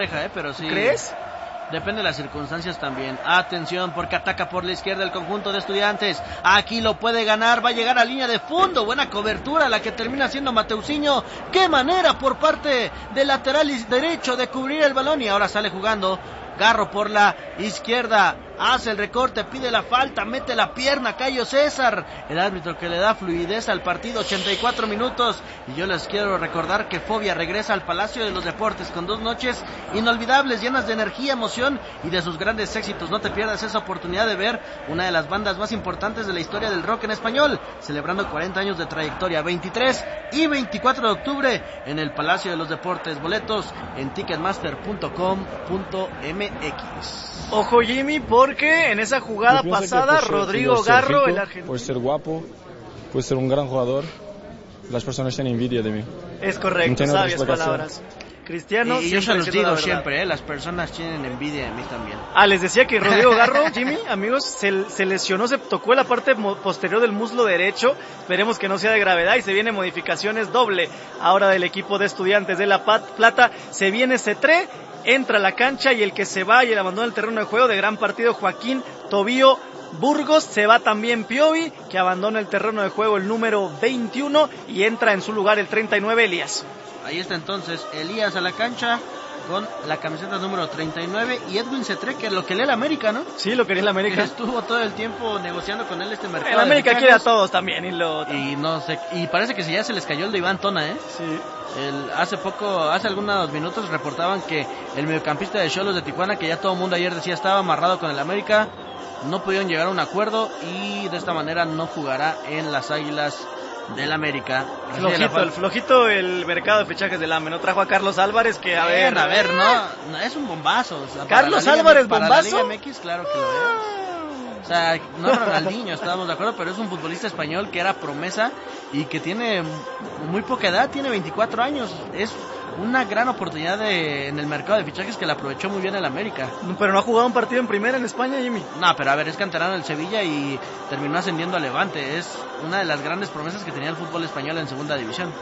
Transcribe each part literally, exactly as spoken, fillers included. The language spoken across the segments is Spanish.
¿eh? Pero sí. ¿Crees? Depende de las circunstancias también. Atención, porque ataca por la izquierda el conjunto de Estudiantes. Aquí lo puede ganar, va a llegar a línea de fondo. Buena cobertura la que termina siendo Mateusinho. Qué manera por parte del lateral derecho de cubrir el balón. Y ahora sale jugando Garro por la izquierda. Hace el recorte, pide la falta, mete la pierna, Cayo César, el árbitro que le da fluidez al partido, ochenta y cuatro minutos, y yo les quiero recordar que Fobia regresa al Palacio de los Deportes con dos noches inolvidables, llenas de energía, emoción y de sus grandes éxitos. No te pierdas esa oportunidad de ver una de las bandas más importantes de la historia del rock en español, celebrando cuarenta años de trayectoria, veintitrés y veinticuatro de octubre en el Palacio de los Deportes. Boletos en ticketmaster punto com punto m x. Ojo, Jimmy, porque en esa jugada pasada, Rodrigo Garro, el argentino, por ser guapo, por ser un gran jugador, las personas tienen envidia de mí. Es correcto, no sabias palabras. Cristiano, y yo se los digo siempre, ¿eh? Las personas tienen envidia de mí también. Ah, les decía que Rodrigo Garro, Jimmy, amigos, se, se lesionó, se tocó la parte posterior del muslo derecho. Esperemos que no sea de gravedad y se vienen modificaciones doble ahora del equipo de Estudiantes de La Plata. Se viene Cetré, entra a la cancha y el que se va y el abandona el terreno de juego de gran partido, Joaquín Tobío Burgos. Se va también Piovi, que abandona el terreno de juego, el número veintiuno, y entra en su lugar el treinta y nueve, Elías. Ahí está entonces Elías a la cancha con la camiseta número treinta y nueve, y Edwin Cetré, que es lo que lee el América, ¿no? Sí, lo quería el América. Estuvo todo el tiempo negociando con él este mercado. El América quiere a todos también. Y, lo... y no sé, y parece que si ya se les cayó el de Iván Tona, ¿eh? Sí. El, hace poco, hace algunos minutos reportaban que el mediocampista de Xolos de Tijuana, que ya todo el mundo ayer decía estaba amarrado con el América, no pudieron llegar a un acuerdo y de esta manera no jugará en las Águilas del América. Flojito, el flojito el mercado de fichajes del A M E, ¿no? Trajo a Carlos Álvarez, que a ver, ver... a ver, no, no es un bombazo. O sea, ¿Carlos Álvarez para bombazo? Para la Liga M X, claro que lo es. O sea, no es Ronaldinho, estábamos de acuerdo, pero es un futbolista español que era promesa y que tiene muy poca edad, tiene veinticuatro años. Es una gran oportunidad de, en el mercado de fichajes que la aprovechó muy bien el América. Pero no ha jugado un partido en primera en España, Jimmy. No, pero a ver, es canterano del Sevilla y terminó ascendiendo a Levante. Es una de las grandes promesas que tenía el fútbol español en segunda división.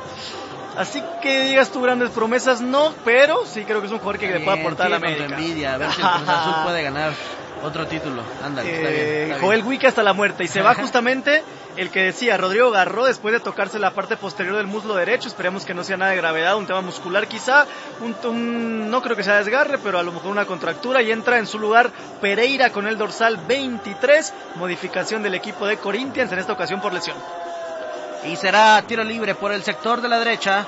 Así que digas tú grandes promesas, no, pero sí creo que es un jugador que bien, le puede aportar a la América. Con tu envidia, a ver si el Cruz Azul puede ganar otro título. Ándale, eh, está bien, está bien. Joel Wicca hasta la muerte. Y se va justamente el que decía, Rodrigo Garro, después de tocarse la parte posterior del muslo derecho. Esperemos que no sea nada de gravedad, un tema muscular quizá, un, un, no creo que sea desgarre, pero a lo mejor una contractura, y entra en su lugar Pereira con el dorsal veintitrés, modificación del equipo de Corinthians, en esta ocasión por lesión. Y será tiro libre por el sector de la derecha.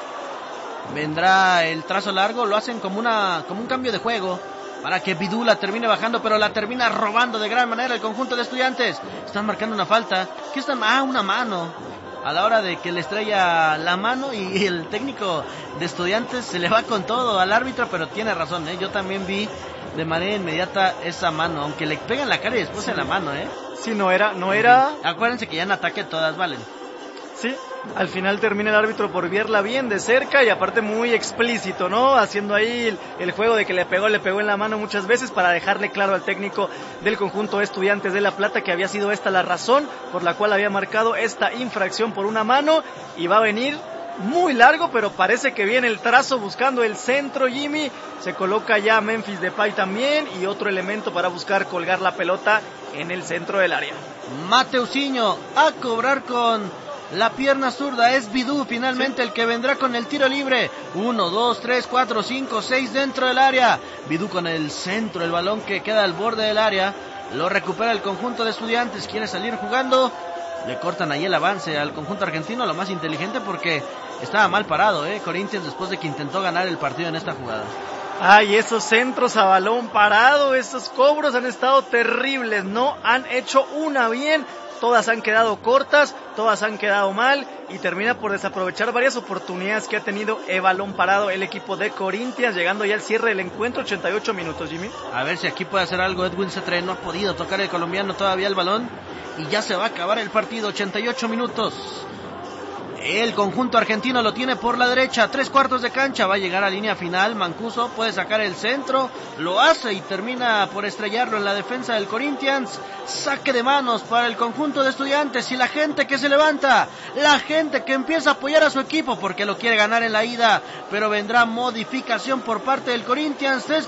Vendrá el trazo largo, lo hacen como una como un cambio de juego para que Bidú la termine bajando, pero la termina robando de gran manera el conjunto de Estudiantes. Están marcando una falta. ¿Qué están? Ah, una mano. A la hora de que le estrella la mano y el técnico de Estudiantes se le va con todo al árbitro, pero tiene razón, ¿eh? Yo también vi de manera inmediata esa mano, aunque le pegan la cara y después en la mano, ¿eh? Sí, no era, no era... Acuérdense que ya en ataque todas valen. Sí, al final termina el árbitro por verla bien de cerca y aparte muy explícito, ¿no? Haciendo ahí el, el juego de que le pegó, le pegó en la mano muchas veces para dejarle claro al técnico del conjunto de Estudiantes de La Plata que había sido esta la razón por la cual había marcado esta infracción por una mano, y va a venir muy largo, pero parece que viene el trazo buscando el centro, Jimmy. Se coloca ya Memphis Depay también y otro elemento para buscar colgar la pelota en el centro del área. Mateusinho a cobrar con la pierna zurda, es Bidú finalmente sí. El que vendrá con el tiro libre. Uno, dos, tres, cuatro, cinco, seis dentro del área. Bidú con el centro, el balón que queda al borde del área. Lo recupera el conjunto de Estudiantes, quiere salir jugando. Le cortan ahí el avance al conjunto argentino, lo más inteligente porque estaba mal parado, ¿eh? Corinthians después de que intentó ganar el partido en esta jugada. Ay, esos centros a balón parado, esos cobros han estado terribles, no han hecho una bien. Todas han quedado cortas, todas han quedado mal y termina por desaprovechar varias oportunidades que ha tenido el balón parado el equipo de Corinthians, llegando ya al cierre del encuentro, ochenta y ocho minutos, Jimmy. A ver si aquí puede hacer algo Edwin Cetré, no ha podido tocar el colombiano todavía el balón y ya se va a acabar el partido, ochenta y ocho minutos. El conjunto argentino lo tiene por la derecha, tres cuartos de cancha, va a llegar a línea final, Mancuso puede sacar el centro, lo hace y termina por estrellarlo en la defensa del Corinthians. Saque de manos para el conjunto de Estudiantes y la gente que se levanta, la gente que empieza a apoyar a su equipo porque lo quiere ganar en la ida, pero vendrá modificación por parte del Corinthians.